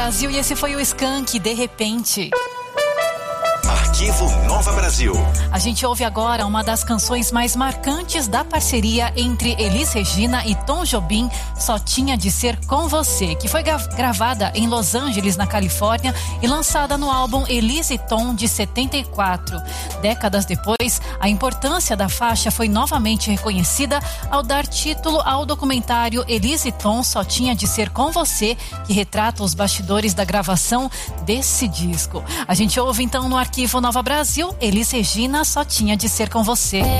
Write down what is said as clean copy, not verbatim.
Brasil, e esse foi o Skank, De Repente. Arquivo Nova Brasil. A gente ouve agora uma das canções mais marcantes da parceria entre Elis Regina e Tom Jobim, Só Tinha de Ser Com Você, que foi gravada em Los Angeles, na Califórnia, e lançada no álbum Elis e Tom de 74. Décadas depois, a importância da faixa foi novamente reconhecida ao dar título ao documentário Elis e Tom, Só Tinha de Ser Com Você, que retrata os bastidores da gravação desse disco. A gente ouve então no Arquivo Nova Brasil, Elis Regina, Só Tinha de Ser Com Você.